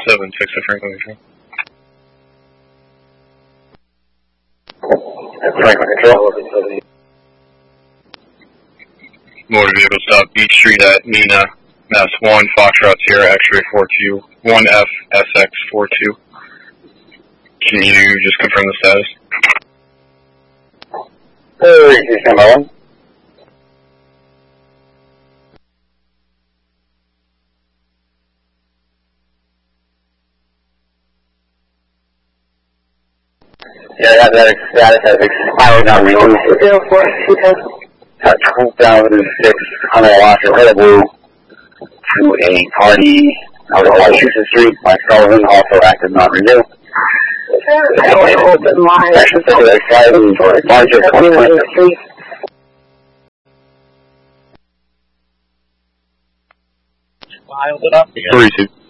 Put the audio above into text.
7, 6 of Franklin Control. Franklin Control. Motor vehicle stop Beach Street at Nina, Mass 1, Foxtrot Sierra X-ray 42, 1F SX 42. Can you just confirm the status? Stand by 1. Yeah, that status has expired on renewal. 2006 Honda Elantra Red Blue to a party out on Washington Street by Sullivan, also active non-renew. Open line. Action Center expired in March of 2023. Filed it up again. 32.